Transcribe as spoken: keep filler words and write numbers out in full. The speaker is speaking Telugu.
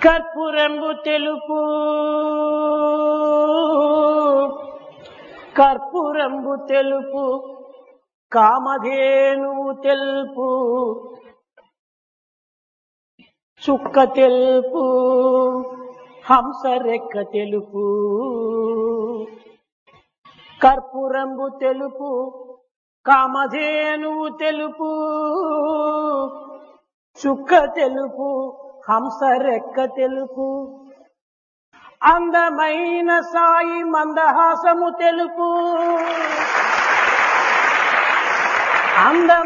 కర్పూరంబు తెలుపు కర్పూరంబు తెలుపు కామధేనువు తెలుపు చుక్క తెలుపు హంస రెక్క తెలుపు కర్పూరంబు తెలుపు కామధేనువు తెలుపు చుక్క తెలుపు హంస రెక్క తెలుపు అందమైన సాయి మందహాసము తెలుపు అంద